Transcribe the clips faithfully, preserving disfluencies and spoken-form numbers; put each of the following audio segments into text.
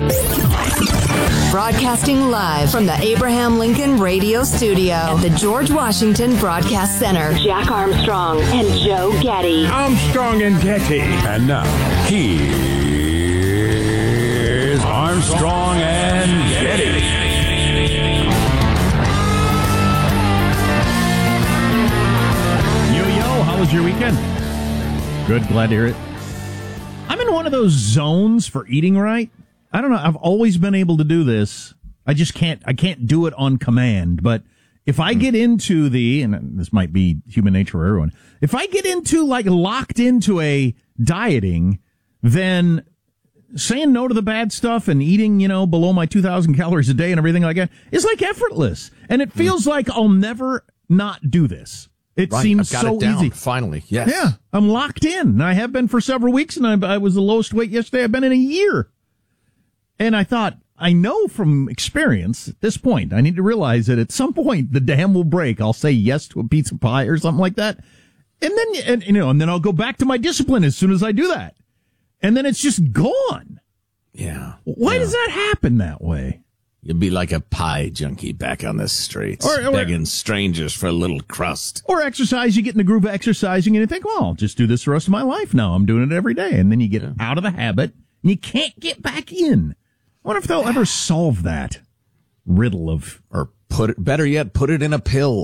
Broadcasting live from the Abraham Lincoln Radio Studio at the George Washington Broadcast Center. Jack Armstrong and Joe Getty. Armstrong and Getty. And now, here's Armstrong and Getty. Yo-yo, how was your weekend? Good, glad to hear it. I'm in one of those zones for eating right. I don't know. I've always been able to do this. I just can't, I can't do it on command. But if I get into the, and this might be human nature for everyone, if I get into like locked into a dieting, then saying no to the bad stuff and eating, you know, below my two thousand calories a day and everything like that is like effortless. And it feels like I'll never not do this. It right, seems I've got so it down, easy. Finally, yes. Yeah, I'm locked in. And I have been for several weeks, and I, I was the lowest weight yesterday I've been in a year. And I thought, I know from experience at this point, I need to realize that at some point the dam will break. I'll say yes to a pizza pie or something like that. And then, and, you know, and then I'll go back to my discipline as soon as I do that. And then it's just gone. Yeah. Why yeah. does that happen that way? You'd be like a pie junkie back on the streets, or, or, begging strangers for a little crust. Or exercise, you get in the groove of exercising and you think, well, I'll just do this the rest of my life now. I'm doing it every day. And then you get yeah. out of the habit and you can't get back in. I wonder if they'll ever solve that riddle of, or put it, better yet, put it in a pill.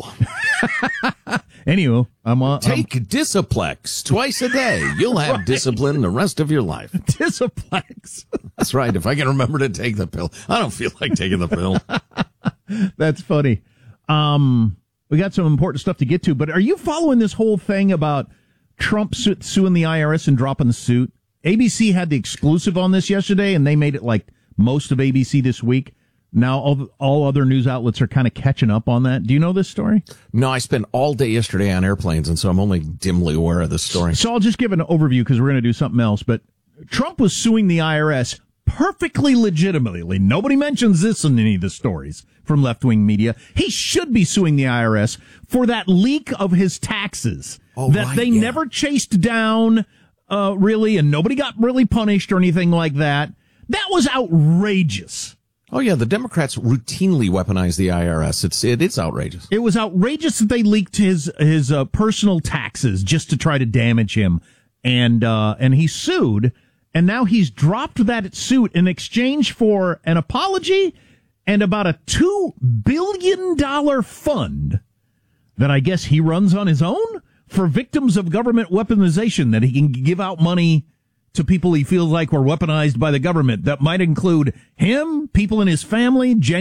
Anyway, I'm on. Take I'm, Disciplex twice a day. You'll have right. discipline the rest of your life. Disciplex. That's right. If I can remember to take the pill, I don't feel like taking the pill. That's funny. Um, we got some important stuff to get to, but are you following this whole thing about Trump su- suing the I R S and dropping the suit? A B C had the exclusive on this yesterday, and they made it like most of A B C this week. Now all, all other news outlets are kind of catching up on that. Do you know this story? No, I spent all day yesterday on airplanes, and so I'm only dimly aware of this story. So I'll just give an overview because we're going to do something else. But Trump was suing the I R S perfectly legitimately. Nobody mentions this in any of the stories from left-wing media. He should be suing the I R S for that leak of his taxes oh, that right, they yeah. never chased down, uh, really, and nobody got really punished or anything like that. That was outrageous. Oh, yeah, the Democrats routinely weaponize the I R S. It's it, it's outrageous. It was outrageous that they leaked his his uh, personal taxes just to try to damage him, and uh, and he sued, and now he's dropped that suit in exchange for an apology and about a two billion dollars fund that I guess he runs on his own for victims of government weaponization, that he can give out money to people he feels like were weaponized by the government. That might include him, people in his family,